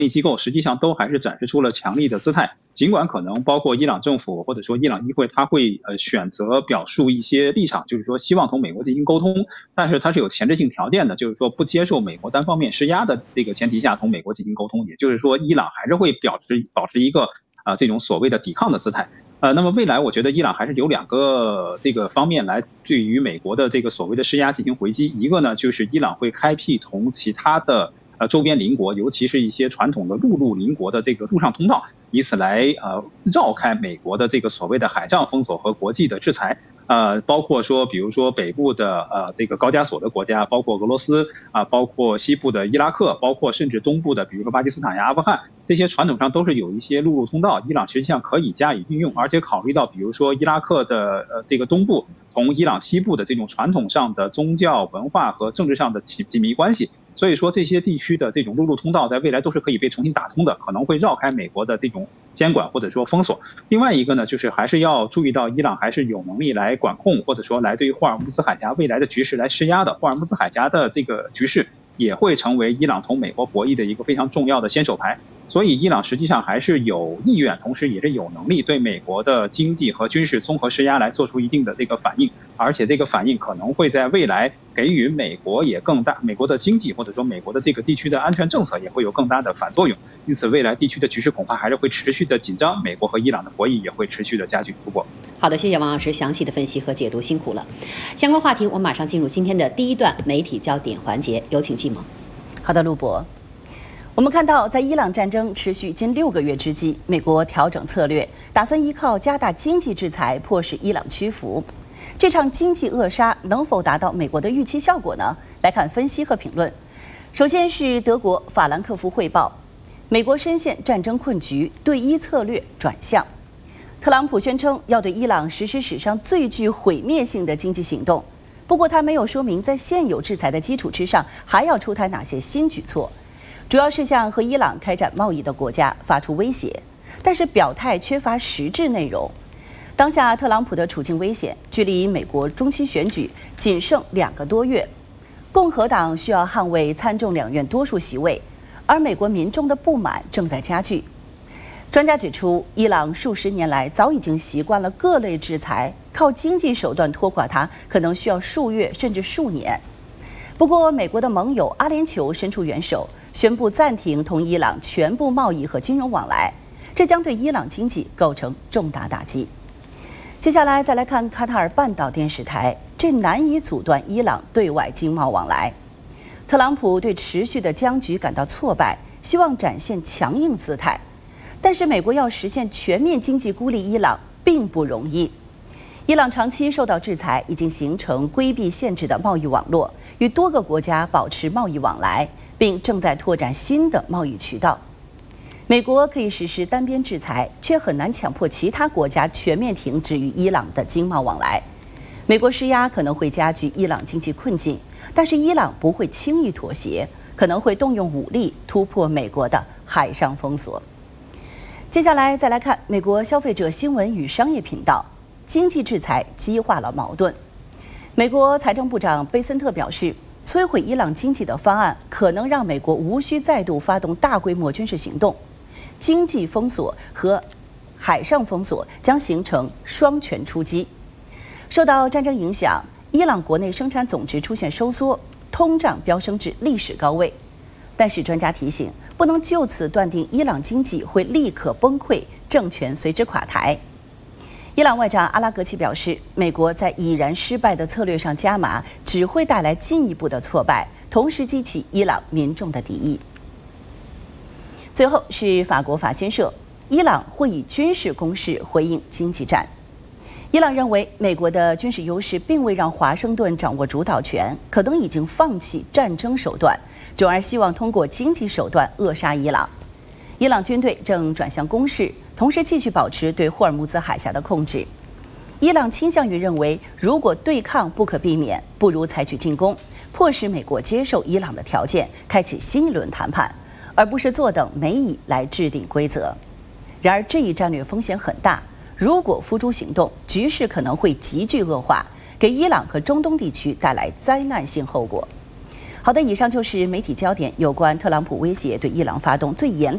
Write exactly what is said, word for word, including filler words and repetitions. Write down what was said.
利机构实际上都还是展示出了强力的姿态。尽管可能包括伊朗政府或者说伊朗议会，他会呃选择表述一些立场，就是说希望同美国进行沟通，但是它是有前置性条件的，就是说不接受美国单方面施压的这个前提下同美国进行沟通，也就是说伊朗还是会表示保持一个啊、呃、这种所谓的抵抗的姿态。呃，那么未来我觉得伊朗还是有两个这个方面来对于美国的这个所谓的施压进行回击，一个呢就是伊朗会开辟同其他的呃周边邻国，尤其是一些传统的陆路邻国的这个陆上通道，以此来呃绕开美国的这个所谓的海上封锁和国际的制裁。呃，包括说，比如说北部的呃这个高加索的国家，包括俄罗斯啊、呃，包括西部的伊拉克，包括甚至东部的，比如说巴基斯坦呀、阿富汗，这些传统上都是有一些陆路通道，伊朗实际上可以加以运用，而且考虑到比如说伊拉克的呃这个东部同伊朗西部的这种传统上的宗教文化和政治上的紧紧密关系。所以说这些地区的这种陆路通道在未来都是可以被重新打通的，可能会绕开美国的这种监管或者说封锁。另外一个呢，就是还是要注意到伊朗还是有能力来管控或者说来对于霍尔木兹海峡未来的局势来施压的。霍尔木兹海峡的这个局势也会成为伊朗同美国博弈的一个非常重要的先手牌。所以伊朗实际上还是有意愿，同时也是有能力对美国的经济和军事综合施压来做出一定的这个反应，而且这个反应可能会在未来给予美国也更大，美国的经济或者说美国的这个地区的安全政策也会有更大的反作用。因此未来地区的局势恐怕还是会持续的紧张，美国和伊朗的博弈也会持续的加剧。不过， 好的，谢谢王老师详细的分析和解读，辛苦了。相关话题我们马上进入今天的第一段媒体焦点环节，有请季萌。 好的，陆博。我们看到，在伊朗战争持续近六个月之际，美国调整策略，打算依靠加大经济制裁迫使伊朗屈服。这场经济扼杀能否达到美国的预期效果呢？来看分析和评论。首先是德国法兰克福汇报，美国深陷战争困局，对伊策略转向。特朗普宣称要对伊朗实施史上最具毁灭性的经济行动，不过他没有说明在现有制裁的基础之上还要出台哪些新举措。主要是向和伊朗开展贸易的国家发出威胁，但是表态缺乏实质内容。当下特朗普的处境危险，距离美国中期选举仅剩两个多月，共和党需要捍卫参众两院多数席位，而美国民众的不满正在加剧。专家指出，伊朗数十年来早已经习惯了各类制裁，靠经济手段拖垮它，可能需要数月甚至数年。不过，美国的盟友阿联酋伸出援手，宣布暂停同伊朗全部贸易和金融往来，这将对伊朗经济构成重大打击。接下来再来看卡塔尔半岛电视台，这难以阻断伊朗对外经贸往来。特朗普对持续的僵局感到挫败，希望展现强硬姿态，但是美国要实现全面经济孤立伊朗并不容易。伊朗长期受到制裁，已经形成规避限制的贸易网络，与多个国家保持贸易往来，并正在拓展新的贸易渠道。美国可以实施单边制裁，却很难强迫其他国家全面停止与伊朗的经贸往来。美国施压可能会加剧伊朗经济困境，但是伊朗不会轻易妥协，可能会动用武力突破美国的海上封锁。接下来再来看美国消费者新闻与商业频道，经济制裁激化了矛盾。美国财政部长贝森特表示，摧毁伊朗经济的方案可能让美国无需再度发动大规模军事行动，经济封锁和海上封锁将形成双拳出击。受到战争影响，伊朗国内生产总值出现收缩，通胀飙升至历史高位。但是专家提醒，不能就此断定伊朗经济会立刻崩溃，政权随之垮台。伊朗外长阿拉格齐表示，美国在已然失败的策略上加码，只会带来进一步的挫败，同时激起伊朗民众的敌意。最后是法国法新社，伊朗会以军事攻势回应经济战。伊朗认为，美国的军事优势并未让华盛顿掌握主导权，可能已经放弃战争手段，转而希望通过经济手段扼杀伊朗。伊朗军队正转向攻势，同时继续保持对霍尔木兹海峡的控制。伊朗倾向于认为，如果对抗不可避免，不如采取进攻，迫使美国接受伊朗的条件，开启新一轮谈判，而不是坐等美以来制定规则。然而，这一战略风险很大，如果付诸行动，局势可能会急剧恶化，给伊朗和中东地区带来灾难性后果。好的，以上就是媒体焦点有关特朗普威胁对伊朗发动最严厉